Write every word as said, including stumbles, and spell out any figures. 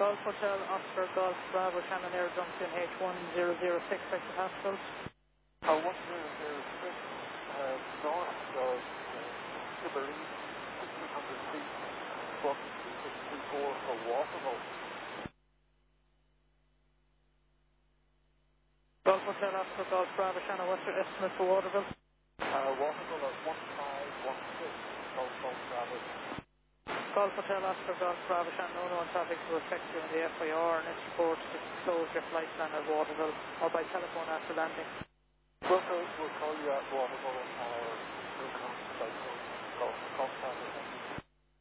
Golf Hotel, Oscar Golf, Bravo, Shannon Air Junction, H one zero zero six, Vector Pascal. Uh, one zero zero six, uh, north of uh, Tipperary, sixteen hundred feet, bus two six two four for Waterville. Golf Hotel, Oscar Golf, Bravo, Shannon, what's your estimate for Waterville? Uh, Waterville at one five one six, Golf Golf Bravo. Golf Hotel, Oscar Golf, Bravo, Shannon, no known traffic to affect you in the F I R, and it's reported to close your flight plan at Waterville or by telephone after landing. We'll, we'll call you at Waterville or we'll come to Golf Golf Bravo.